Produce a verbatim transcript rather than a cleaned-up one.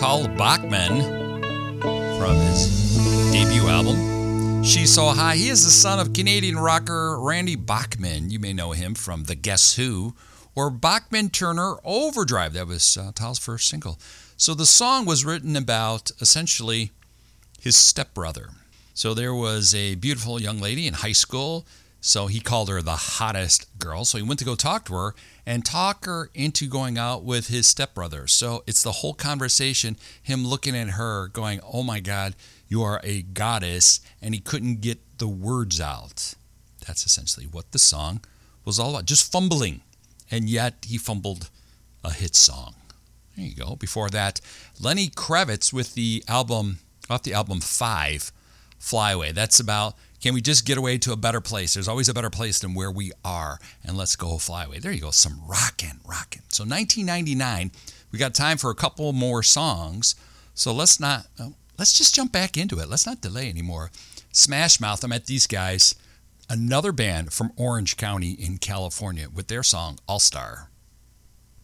Paul Bachman from his debut album, She's So High. He is the son of Canadian rocker Randy Bachman. You may know him from the Guess Who or Bachman Turner Overdrive. That was uh, Tal's first single. So the song was written about essentially his stepbrother. So there was a beautiful young lady in high school. So he called her the hottest girl. So he went to go talk to her and talk her into going out with his stepbrother. So it's the whole conversation, him looking at her going, oh my God, you are a goddess. And he couldn't get the words out. That's essentially what the song was all about. Just fumbling. And yet he fumbled a hit song. There you go. Before that, Lenny Kravitz with the album, off the album Five, Fly Away. That's about, can we just get away to a better place? There's always a better place than where we are, and let's go fly away. There you go, some rockin', rockin'. So nineteen ninety-nine, we got time for a couple more songs, so let's not, uh, let's just jump back into it. Let's not delay anymore. Smash Mouth, I met these guys, another band from Orange County in California with their song All Star.